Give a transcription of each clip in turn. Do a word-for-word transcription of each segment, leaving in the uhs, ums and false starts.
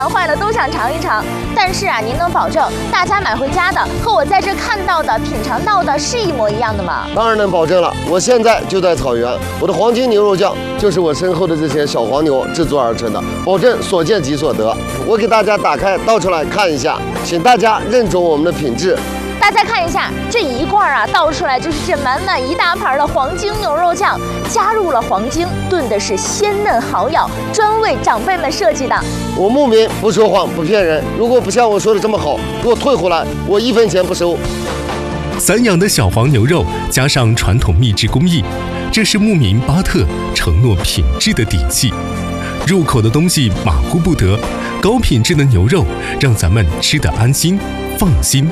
坏了都想尝一尝。但是啊，您能保证大家买回家的和我在这看到的、品尝到的是一模一样的吗？ 当然能保证了。我现在就在草原，我的黄金牛肉酱就是我身后的这些小黄牛制作而成的，保证所见即所得。我给大家打开倒出来看一下，请大家认准我们的品质。 大家看一下，这一罐啊倒出来就是这满满一大盘的黄金牛肉酱，加入了黄精，炖的是鲜嫩好咬，专为长辈们设计的。 我牧民不说谎不骗人，如果不像我说的这么好，给我退回来，我一分钱不收。 散养的小黄牛肉加上传统秘制工艺，这是牧民巴特承诺品质的底气。入口的东西马虎不得，高品质的牛肉让咱们吃得安心放心。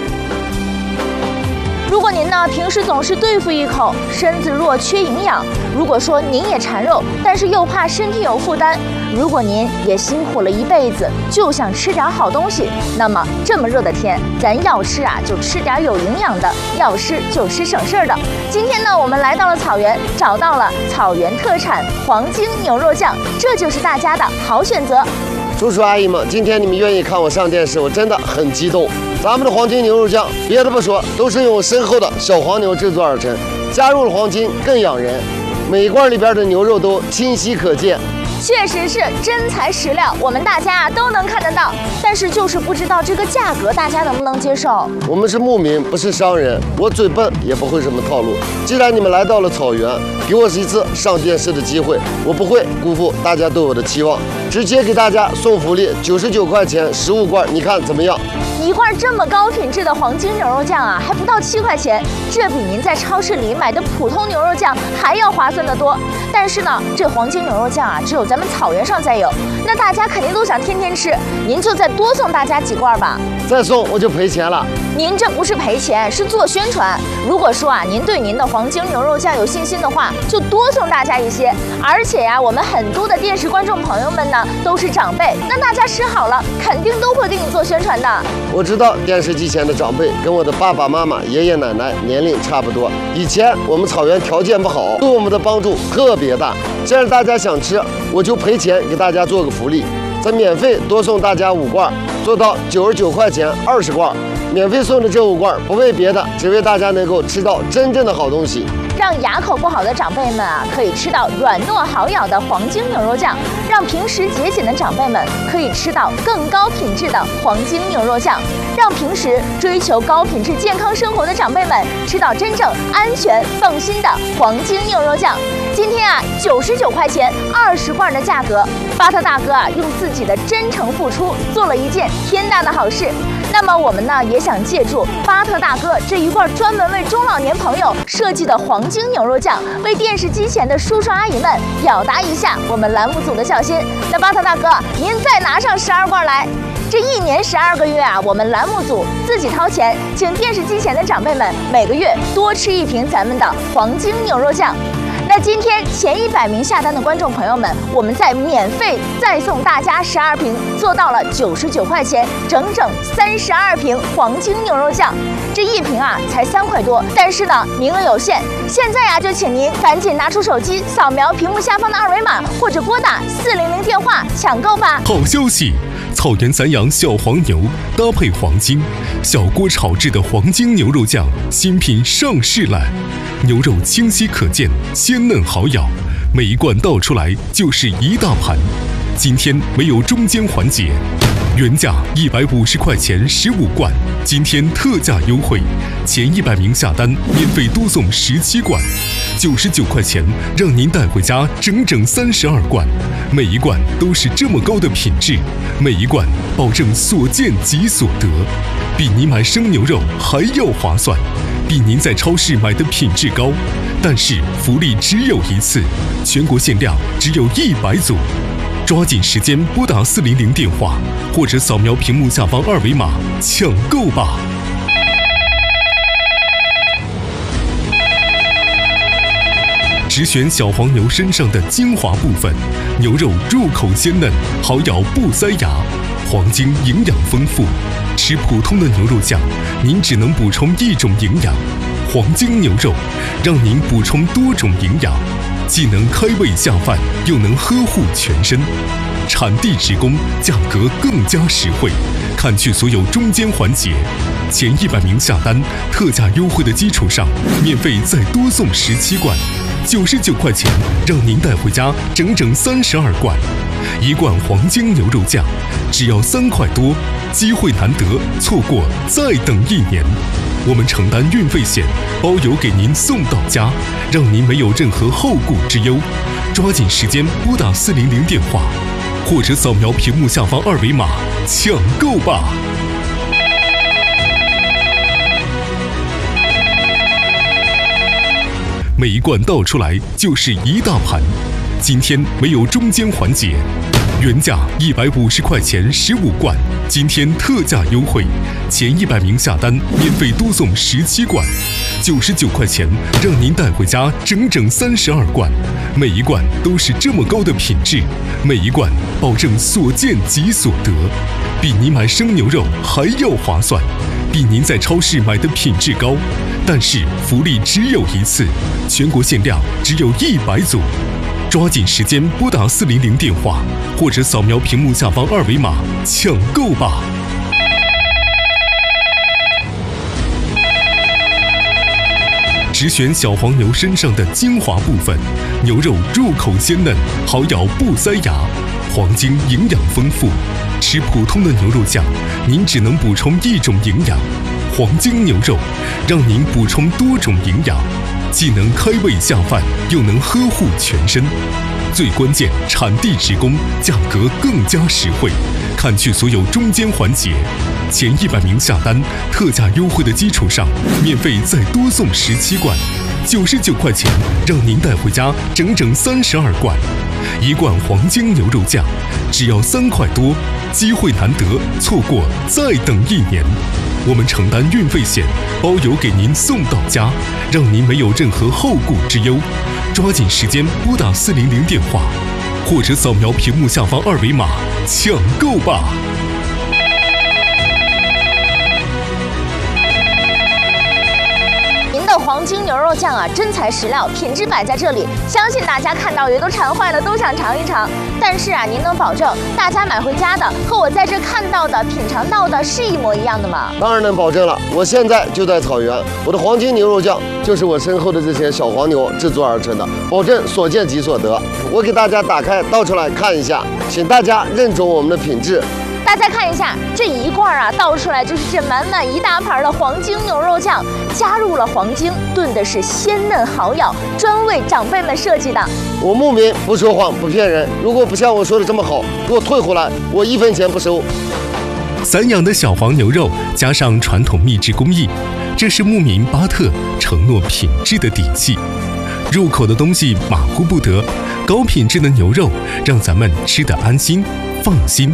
如果您呢平时总是对付一口，身子弱缺营养；如果说您也馋肉，但是又怕身体有负担；如果您也辛苦了一辈子，就想吃点好东西，那么这么热的天，咱要吃啊就吃点有营养的，要吃就吃省事儿的。今天呢，我们来到了草原，找到了草原特产黄金牛肉酱，这就是大家的好选择。 叔叔阿姨们，今天你们愿意看我上电视，我真的很激动。咱们的黄金牛肉酱，别的不说，都是用身后的小黄牛制作而成，加入了黄金更养人。每一罐里边的牛肉都清晰可见， 确实是真材实料，我们大家啊都能看得到。但是就是不知道这个价格，大家能不能接受？ 我们是牧民，不是商人，我嘴笨也不会什么套路。既然你们来到了草原，给我一次上电视的机会，我不会辜负大家对我的期望，直接给大家送福利，九十九块钱十五罐，你看怎么样？ 一罐这么高品质的黄金牛肉酱啊，还不到七块钱，这比您在超市里买的普通牛肉酱还要划算得多。但是呢，这黄金牛肉酱啊，只有咱们草原上才有，那大家肯定都想天天吃，您就再多送大家几罐吧。 再送我就赔钱了。 您这不是赔钱，是做宣传。如果说啊，您对您的黄金牛肉酱有信心的话，就多送大家一些。而且呀、啊，我们很多的电视观众朋友们呢，都是长辈，那大家吃好了，肯定都会给你做宣传的。 我知道电视机前的长辈跟我的爸爸妈妈、爷爷奶奶年龄差不多。以前我们草原条件不好，对我们的帮助特别大。既然大家想吃，我就赔钱给大家做个福利，再免费多送大家五罐，做到九十九块钱二十罐。免费送的这五罐不为别的，只为大家能够吃到真正的好东西。 让牙口不好的长辈们啊，可以吃到软糯好咬的黄金牛肉酱；让平时节俭的长辈们可以吃到更高品质的黄金牛肉酱；让平时追求高品质健康生活的长辈们吃到真正安全放心的黄金牛肉酱。今天啊，九十九块钱二十罐的价格，巴特大哥啊用自己的真诚付出做了一件天大的好事。那么我们呢也想借助巴特大哥这一罐专门为中老年朋友设计的黄金牛肉酱，为电视机前的叔叔阿姨们表达一下我们栏目组的孝心。那巴特大哥，您再拿上十二罐来。这一年十二个月啊，我们栏目组自己掏钱，请电视机前的长辈们每个月多吃一瓶咱们的黄金牛肉酱。那今天前一百名下单的观众朋友们，我们再免费再送大家十二瓶，做到了九十九块钱，整整三十二瓶黄金牛肉酱。这一瓶啊才三块多，但是呢名额有限，现在啊就请您赶紧拿出手机，扫描屏幕下方的二维码，或者拨打四零零电话抢购吧。 好消息！草原散养小黄牛搭配黄金，小锅炒制的黄金牛肉酱新品上市了。牛肉清晰可见，鲜嫩好咬，每一罐倒出来就是一大盘。今天没有中间环节，原价一百五十块钱十五罐，今天特价优惠，前一百名下单免费多送十七罐，九十九块钱让您带回家整整三十二罐，每一罐都是这么高的品质，每一罐保证所见即所得，比您买生牛肉还要划算，比您在超市买的品质高。但是福利只有一次，全国限量只有一百组，抓紧时间拨打四零零电话，或者扫描屏幕下方二维码抢购吧。只选小黄牛身上的精华部分，牛肉入口鲜嫩，好咬不塞牙，黄金营养丰富。吃普通的牛肉酱，您只能补充一种营养，黄金牛肉让您补充多种营养。 既能开胃下饭，又能呵护全身。产地直供，价格更加实惠，砍去所有中间环节。前一百名下单，特价优惠的基础上，免费再多送十七罐，九十九块钱让您带回家整整三十二罐。一罐黄金牛肉酱只要三块多，机会难得，错过再等一年。我们承担运费险，包邮给您送到家，让您没有任何后顾之忧。抓紧时间拨打四零零电话，或者扫描屏幕下方二维码抢购吧。每一罐倒出来就是一大盘，今天没有中间环节，原价一百五十块钱十五罐，今天特价优惠，前一百名下单免费多送十七罐，九十九块钱让您带回家整整三十二罐，每一罐都是这么高的品质，每一罐保证所见即所得，比你买生牛肉还要划算，比您在超市买的品质高。但是福利只有一次，全国限量只有一百组，抓紧时间拨打四零零电话，或者扫描屏幕下方二维码抢购吧。只选小黄牛身上的精华部分，牛肉入口鲜嫩，好咬不塞牙，黄金营养丰富。吃普通的牛肉酱，您只能补充一种营养，黄金牛肉让您补充多种营养，既能开胃下饭，又能呵护全身。最关键，产地直供，价格更加实惠，砍去所有中间环节。前一百名下单，特价优惠的基础上，免费再多送十七罐，九十九块钱让您带回家整整三十二罐。一罐黄金牛肉酱只要三块多，机会难得，错过再等一年。我们承担运费险，包邮给您送到家，让您没有任何后顾之忧。抓紧时间拨打四零零电话，或者扫描屏幕下方二维码抢购吧。 黄金牛肉酱啊，真材实料，品质摆在这里，相信大家看到也都馋坏了，都想尝一尝。但是啊，您能保证大家买回家的和我在这看到的、品尝到的是一模一样的吗？ 当然能保证了，我现在就在草原，我的黄金牛肉酱就是我身后的这些小黄牛制作而成的，保证所见即所得。我给大家打开倒出来看一下，请大家认准我们的品质。 大家看一下，这一罐啊倒出来就是这满满一大盘的黄金牛肉酱，加入了黄金，炖的是鲜嫩好咬，专为长辈们设计的。 我牧民不说谎不骗人，如果不像我说的这么好，给我退回来，我一分钱不收。 散养的小黄牛肉加上传统秘制工艺，这是牧民巴特承诺品质的底气。入口的东西马虎不得，高品质的牛肉让咱们吃得安心放心。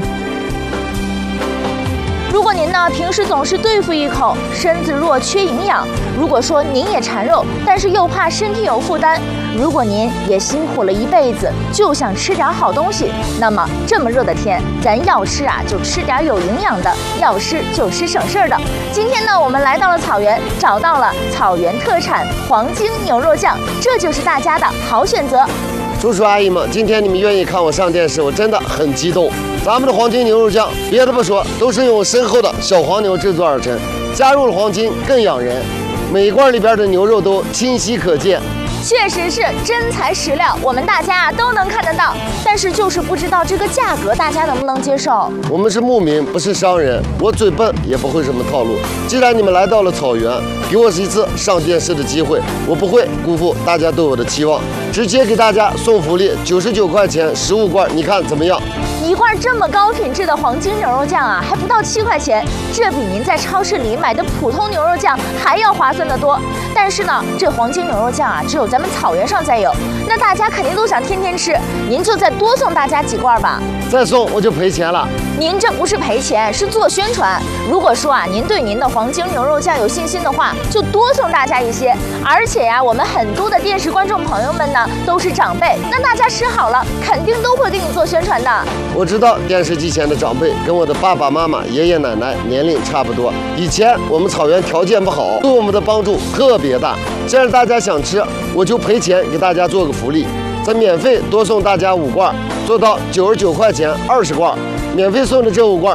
如果您呢平时总是对付一口，身子弱缺营养；如果说您也馋肉，但是又怕身体有负担；如果您也辛苦了一辈子，就想吃点好东西，那么这么热的天，咱要吃啊就吃点有营养的，要吃就吃省事儿的。今天呢，我们来到了草原，找到了草原特产黄金牛肉酱，这就是大家的好选择。 叔叔阿姨们，今天你们愿意看我上电视，我真的很激动。咱们的黄金牛肉酱，别的不说，都是用身后的小黄牛制作而成，加入了黄金更养人。每一罐里边的牛肉都清晰可见， 确实是真材实料，我们大家啊都能看得到。但是就是不知道这个价格大家能不能接受。 我们是牧民，不是商人，我嘴笨也不会什么套路。既然你们来到了草原，给我一次上电视的机会，我不会辜负大家对我的期望，直接给大家送福利，九十九块钱十五罐，你看怎么样？ 一罐这么高品质的黄金牛肉酱啊，还不到七块钱，这比您在超市里买的普通牛肉酱还要划算得多。但是呢，这黄金牛肉酱啊，只有咱们草原上才有，那大家肯定都想天天吃，您就再多送大家几罐吧。 再送我就赔钱了。 您这不是赔钱，是做宣传。如果说啊，您对您的黄金牛肉酱有信心的话，就多送大家一些。而且呀、啊，我们很多的电视观众朋友们呢，都是长辈，那大家吃好了，肯定都会给你做宣传的。 我知道电视机前的长辈跟我的爸爸妈妈、爷爷奶奶年龄差不多。以前我们草原条件不好，对我们的帮助特别大。既然大家想吃，我就就赔钱给大家做个福利，咱免费多送大家五罐，做到九十九块钱二十罐。免费送的这五罐